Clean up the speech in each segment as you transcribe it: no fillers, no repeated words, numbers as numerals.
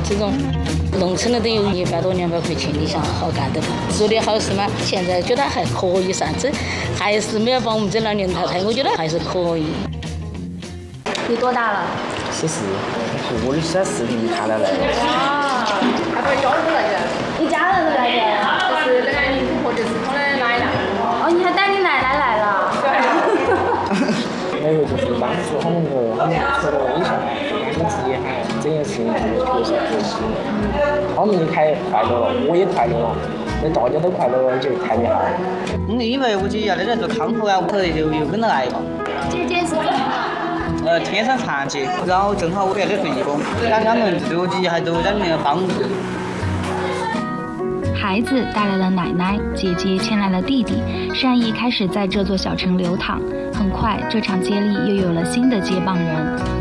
这种农村的都有100多200块钱，你想好干的吗？做点好事嘛，现在觉得还可以噻，这还是没有把我们这老年淘汰，我觉得还是可以。 你多大了 ？14，我的是视频看来的。 哇，还不是家人都来的？你家人都来的？就是那个你婆就是我的奶奶。哦，你还带你奶奶来了？ 还有就是当初他们说微信，他们自己喊这件事情就是开心。他们也快乐了，我也快乐了，那大家都快乐了，就太厉害了。 因为我姐那阵做康复啊，我就又跟着来嘛。 姐姐是天生残疾，然后正好我在这做义工，两个人对我姐姐还都在里面帮助。 孩子带来了奶奶，姐姐牵来了弟弟，善意开始在这座小城流淌。很快，这场接力又有了新的接棒人。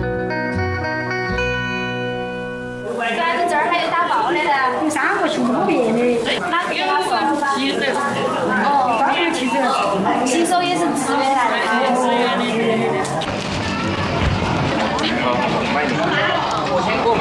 咱们这儿还有打包的呢，有3个去5遍的，哪个给他送？哦，专门记者，骑手也是自愿来的。 我先过嘛。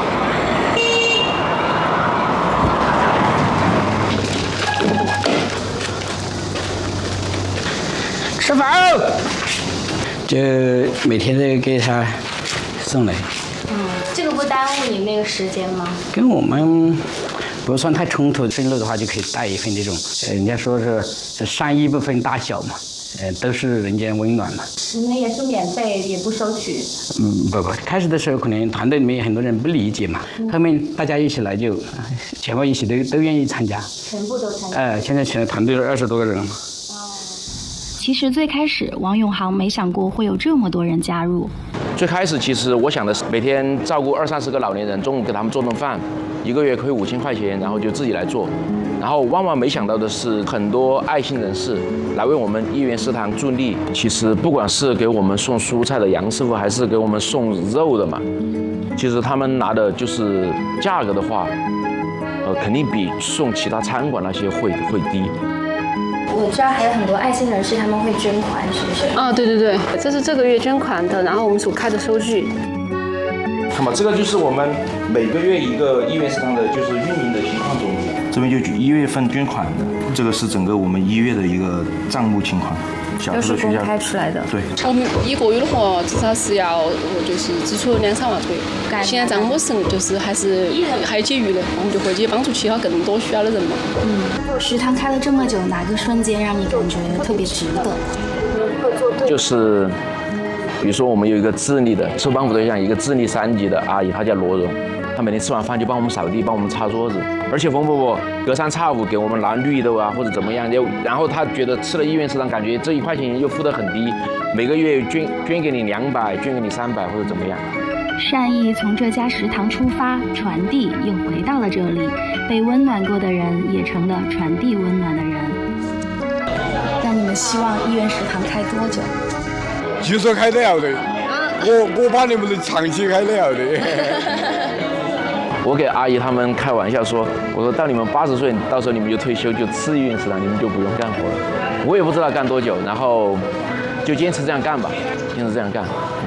吃饭，就每天都给他送来。 这个不耽误你那个时间吗？ 跟我们不算太冲突，顺路的话就可以带一份这种。人家说是善意不分大小嘛，都是人间温暖嘛。 你们也是免费，也不收取。 不，开始的时候可能团队里面有很多人不理解嘛，后面大家一起来就全部一起都愿意参加。 全部都参加。 现在全团队有20多个人了。 其实最开始，王永航没想过会有这么多人加入。 最开始其实我想的是每天照顾20-30个老年人，中午给他们做顿饭，1个月亏5000块钱，然后就自己来做。然后万万没想到的是，很多爱心人士来为我们一元食堂助力。其实不管是给我们送蔬菜的杨师傅，还是给我们送肉的嘛，其实他们拿的就是价格的话，肯定比送其他餐馆那些会低。 我知道还有很多爱心人士他们会捐款，是不是？ 对对对，这是这个月捐款的，然后我们所开的收据。 那么这个就是我们每个月一个一元食堂的就是运营的情况总结。这边就1月份捐款的，这个是整个我们1月的一个账目情况。 都是公开出来的。 对。 我们1个月的话，至少是要就是支出2-3万左右。现在账目是就是还有结余的，我们就会去帮助其他更多需要的人嘛。 食堂开了这么久，哪个瞬间让你感觉特别值得？ 就是比如说我们有一个智力的受帮扶对象，一个智力3级的阿姨，她叫罗荣，她每天吃完饭就帮我们扫地，帮我们擦桌子，而且冯伯伯隔三差五给我们拿绿豆啊或者怎么样，然后她觉得吃了一元食堂，感觉这1块钱又付得很低，每个月捐给你200，捐给你300或者怎么样。 善意从这家食堂出发，传递又回到了这里，被温暖过的人也成了传递温暖的人。 那你们希望一元食堂开多久？ 据说开得了的，我把你们的长期开得了的。 我给阿姨他们开玩笑说，我说到你们80岁，到时候你们就退休，就吃一元食堂，你们就不用干活了。我也不知道干多久，然后就坚持这样干吧，坚持这样干。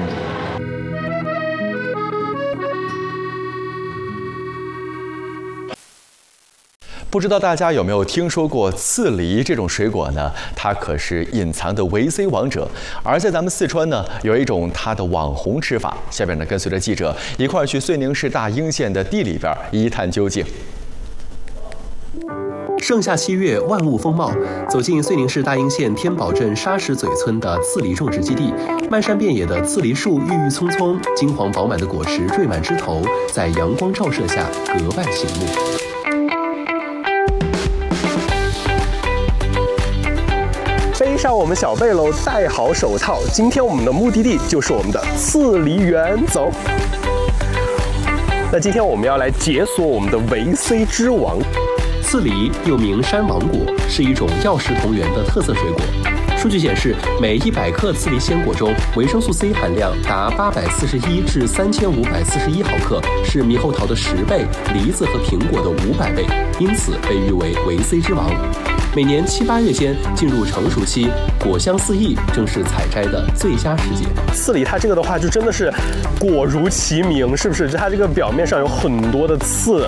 不知道大家有没有听说过刺梨这种水果呢？它可是隐藏的维 C 王者。而在咱们四川呢，有一种它的网红吃法。下边呢，跟随着记者一块儿去遂宁市大英县的地里边一探究竟。 盛夏7月，万物丰茂。走进遂宁市大英县天宝镇沙石嘴村的刺梨种植基地，漫山遍野的刺梨树郁郁葱葱，金黄饱满的果实缀满枝头，在阳光照射下格外醒目。背上我们小背篓，戴好手套。今天我们的目的地就是我们的刺梨园，走。那今天我们要来解锁我们的维 C 之王。刺梨又名山王果，是一种药食同源的特色水果。数据显示，每100克刺梨鲜果中，维生素 C 含量达841至3541毫克，是猕猴桃的10倍，梨子和苹果的500倍，因此被誉为维 C 之王。每年7、8月间进入成熟期，果香四溢，正是采摘的最佳时节。刺梨它这个的话，就真的是果如其名，是不是？它这个表面上有很多的刺，